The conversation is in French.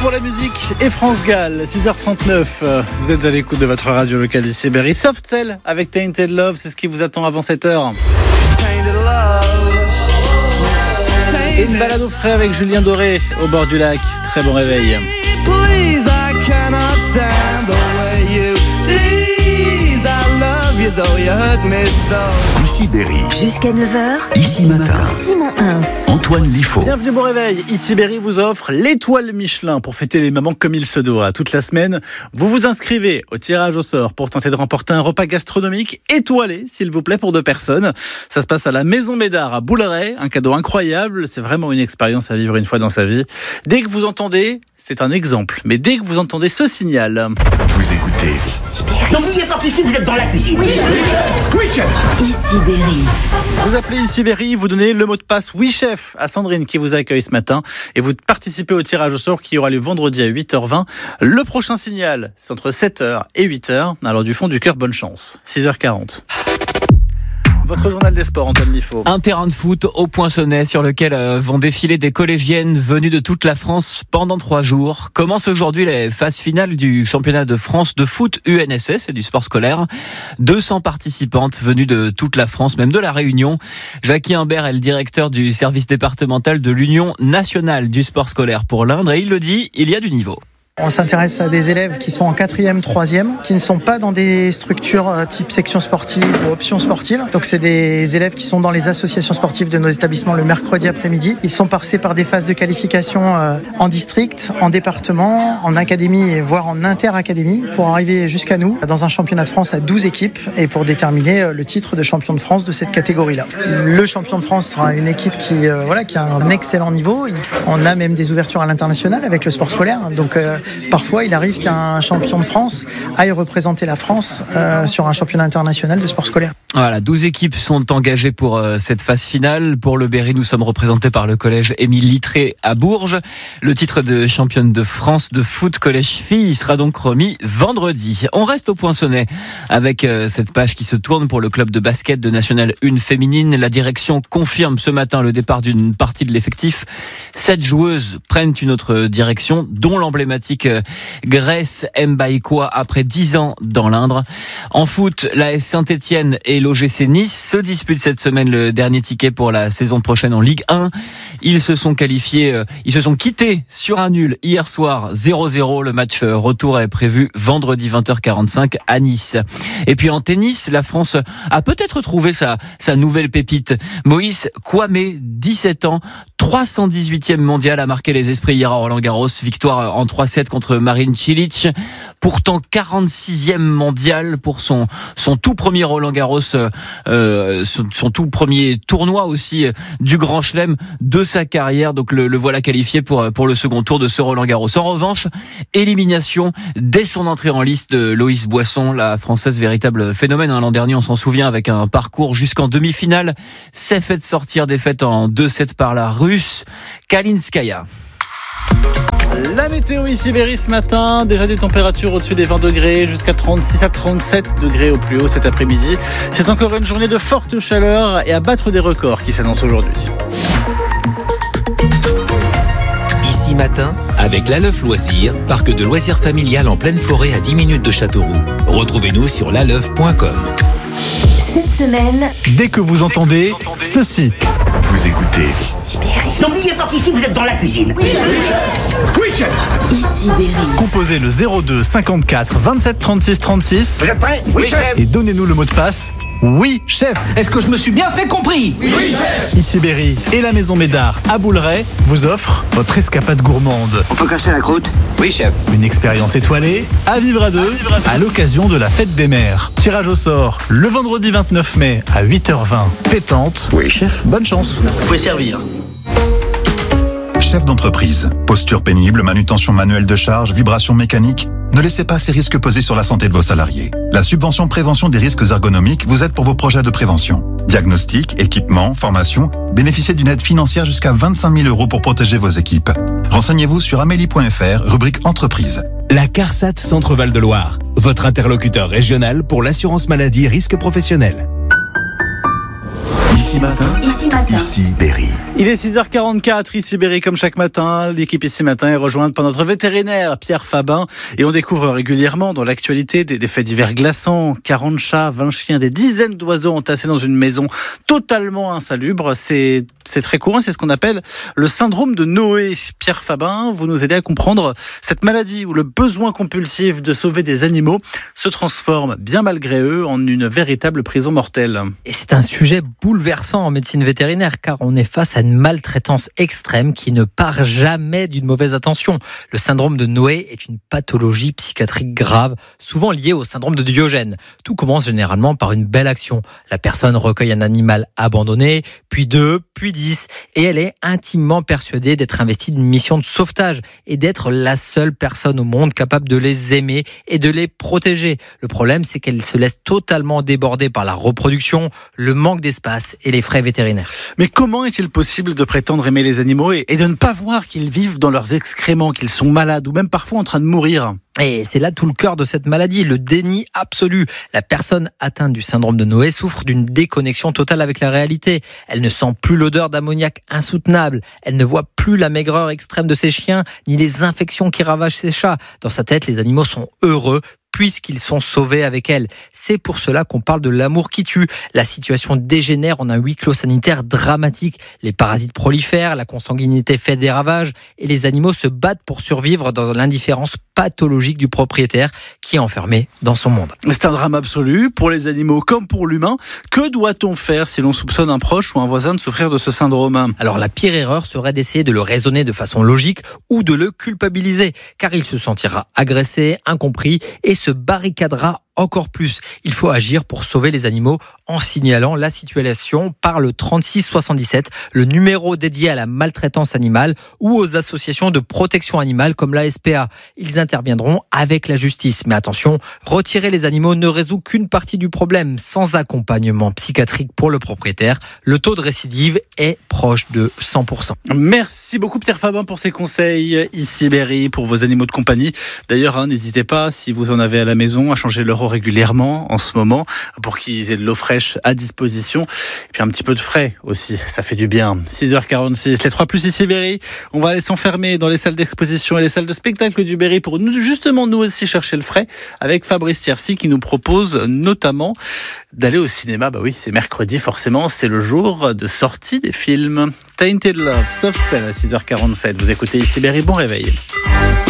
pour la musique et France Gall, 6h39. Vous êtes à l'écoute de votre radio locale ici Berry. Soft Cell avec Tainted Love, c'est ce qui vous attend avant 7h. Et une balade au frais avec Julien Doré au bord du lac. Très bon réveil. Please, I cannot stand the way you tease. I love you though you hurt me so. Ici Berry. Jusqu'à 9h. Ici matin. Simon Hins. Antoine Liffaut. Bienvenue, bon réveil. Ici Berry vous offre l'étoile Michelin pour fêter les mamans comme il se doit. Toute la semaine, vous vous inscrivez au tirage au sort pour tenter de remporter un repas gastronomique étoilé, s'il vous plaît, pour 2 personnes. Ça se passe à la Maison Médard à Bouleret. Un cadeau incroyable. C'est vraiment une expérience à vivre une fois dans sa vie. Dès que vous entendez, c'est un exemple, mais dès que vous entendez ce signal... Vous écoutez. Ici Berry. N'oubliez pas qu'ici vous êtes dans la cuisine. Oui, oui chef. Ici Berry. Vous appelez ici Berry, vous donnez le mot de passe oui chef à Sandrine qui vous accueille ce matin et vous participez au tirage au sort qui aura lieu vendredi à 8h20. Le prochain signal, c'est entre 7h et 8h. Alors du fond du cœur, bonne chance. 6h40. Votre journal des sports, Antoine Liffaut. Un terrain de foot au Poinçonnet sur lequel vont défiler des collégiennes venues de toute la France pendant 3 jours. Commencent aujourd'hui les phases finales du championnat de France de foot UNSS et du sport scolaire. 200 participantes venues de toute la France, même de la Réunion. Jackie Imbert est le directeur du service départemental de l'Union nationale du sport scolaire pour l'Indre et il le dit, il y a du niveau. On s'intéresse à des élèves qui sont en 4e, 3e, qui ne sont pas dans des structures type section sportive ou option sportive. Donc c'est des élèves qui sont dans les associations sportives de nos établissements le mercredi après-midi. Ils sont passés par des phases de qualification en district, en département, en académie et voire en inter-académie pour arriver jusqu'à nous dans un championnat de France à 12 équipes et pour déterminer le titre de champion de France de cette catégorie-là. Le champion de France sera une équipe qui a un excellent niveau. On a même des ouvertures à l'international avec le sport scolaire. Donc parfois, il arrive qu'un champion de France aille représenter la France sur un championnat international de sport scolaire. Voilà, 12 équipes sont engagées pour cette phase finale. Pour le Berry, nous sommes représentés par le collège Émile Littré à Bourges. Le titre de championne de France de foot collège filles sera donc remis vendredi. On reste au Poinçonnet avec cette page qui se tourne pour le club de basket de National 1 féminine. La direction confirme ce matin le départ d'une partie de l'effectif. 7 joueuses prennent une autre direction, dont l'emblématique Grèce Mbaïkoua après 10 ans dans l'Indre. En foot, l'AS Saint-Etienne et l'OGC Nice se disputent cette semaine le dernier ticket pour la saison prochaine en Ligue 1. Ils se sont quittés sur un nul hier soir 0-0. Le match retour est prévu vendredi 20h45 à Nice. Et puis en tennis, la France a peut-être trouvé sa nouvelle pépite. Moïse Kouamé, 17 ans, 318e mondial, a marqué les esprits hier à Roland-Garros. Victoire en 3-7 contre Marin Cilic. Pourtant 46e mondial pour son tout premier Roland-Garros, son tout premier tournoi aussi du Grand Chelem de sa carrière. Donc le voilà qualifié pour le second tour de ce Roland-Garros. En revanche, élimination dès son entrée en liste de Loïs Boisson, la Française, véritable phénomène. L'an dernier, on s'en souvient, avec un parcours jusqu'en demi-finale, s'est fait sortir défaite en 2-7 par la Russe Kalinskaya. La météo ici Berry ce matin, déjà des températures au-dessus des 20 degrés, jusqu'à 36 à 37 degrés au plus haut cet après-midi. C'est encore une journée de forte chaleur et à battre des records qui s'annoncent aujourd'hui. Ici matin, avec l'Aleuf Loisirs, parc de loisirs familial en pleine forêt à 10 minutes de Châteauroux. Retrouvez-nous sur laleuf.com. Cette semaine, dès que vous entendez ceci, Vous écoutez. Ici Berry. N'oubliez pas qu'ici vous êtes dans la cuisine. Oui chef. Ici Berry. composez le 02 54 27 36 36 Vous êtes prêts? Oui chef. et donnez-nous le mot de passe oui chef. Est-ce que je me suis bien fait compris? Oui chef. Ici Berry et la Maison Médard à Bouleret vous offrent votre escapade gourmande. On peut casser la croûte? Oui chef. Une expérience étoilée à vivre à deux à l'occasion de la fête des mères. Tirage au sort le vendredi 29 mai à 8h20. Pétante. Oui, chef. Bonne chance. Vous pouvez servir. Chef d'entreprise, posture pénible, manutention manuelle de charge, vibration mécanique. Ne laissez pas ces risques peser sur la santé de vos salariés. La subvention prévention des risques ergonomiques vous aide pour vos projets de prévention. Diagnostic, équipement, formation, bénéficiez d'une aide financière jusqu'à 25 000 € pour protéger vos équipes. Renseignez-vous sur amélie.fr, rubrique entreprise. La CARSAT Centre-Val de Loire, votre interlocuteur régional pour l'assurance maladie risque professionnel. Ici Matin, Ici Matin. ici Berry. Il est 6h44, ici Berry comme chaque matin. L'équipe Ici Matin est rejointe par notre vétérinaire Pierre Fabin. Et on découvre régulièrement dans l'actualité des faits divers glaçants. 40 chats, 20 chiens, des dizaines d'oiseaux entassés dans une maison totalement insalubre. C'est très courant, c'est ce qu'on appelle le syndrome de Noé. Pierre Fabin, vous nous aidez à comprendre cette maladie où le besoin compulsif de sauver des animaux se transforme, bien malgré eux, en une véritable prison mortelle. Et c'est un sujet bouleversant en médecine vétérinaire car on est face à une maltraitance extrême qui ne part jamais d'une mauvaise intention. Le syndrome de Noé est une pathologie psychiatrique grave, souvent liée au syndrome de Diogène. Tout commence généralement par une belle action. La personne recueille un animal abandonné, puis 2, puis 10, et elle est intimement persuadée d'être investie d'une mission de sauvetage et d'être la seule personne au monde capable de les aimer et de les protéger. Le problème, c'est qu'elle se laisse totalement déborder par la reproduction, le manque d'espace et les frais vétérinaires. Mais comment est-il possible de prétendre aimer les animaux et de ne pas voir qu'ils vivent dans leurs excréments, qu'ils sont malades ou même parfois en train de mourir ? Et c'est là tout le cœur de cette maladie, le déni absolu. La personne atteinte du syndrome de Noé souffre d'une déconnexion totale avec la réalité. Elle ne sent plus l'odeur d'ammoniac insoutenable. Elle ne voit plus la maigreur extrême de ses chiens, ni les infections qui ravagent ses chats. Dans sa tête, les animaux sont heureux puisqu'ils sont sauvés avec elle. C'est pour cela qu'on parle de l'amour qui tue. La situation dégénère en un huis clos sanitaire dramatique. Les parasites prolifèrent, la consanguinité fait des ravages et les animaux se battent pour survivre dans l'indifférence pathologique du propriétaire qui est enfermé dans son monde. C'est un drame absolu pour les animaux comme pour l'humain. Que doit-on faire si l'on soupçonne un proche ou un voisin de souffrir de ce syndrome ? Alors la pire erreur serait d'essayer de le raisonner de façon logique ou de le culpabiliser, car il se sentira agressé, incompris et se barricadera encore plus. Il faut agir pour sauver les animaux en signalant la situation par le 3677, le numéro dédié à la maltraitance animale ou aux associations de protection animale comme la SPA. Ils interviendront avec la justice. Mais attention, retirer les animaux ne résout qu'une partie du problème. Sans accompagnement psychiatrique pour le propriétaire, le taux de récidive est proche de 100%. Merci beaucoup Pierre Fabin pour ces conseils ici Berry pour vos animaux de compagnie. D'ailleurs, n'hésitez pas, si vous en avez à la maison, à changer leur eau régulièrement en ce moment pour qu'ils aient de l'eau fraîche à disposition et puis un petit peu de frais aussi, ça fait du bien. 6h46, les 3+ ici Berry, on va aller s'enfermer dans les salles d'exposition et les salles de spectacle du Berry pour justement nous aussi chercher le frais avec Fabrice Thiercy qui nous propose notamment d'aller au cinéma. Bah oui, c'est mercredi forcément, c'est le jour de sortie des films. Tainted Love, Soft Cell à 6h47, vous écoutez ici Berry, bon réveil.